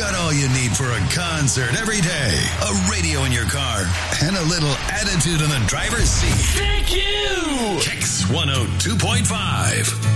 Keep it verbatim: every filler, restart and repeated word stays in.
got all you need for a concert every day. A radio in your car and a little attitude in the driver's seat. Thank you! Kicks one oh two point five.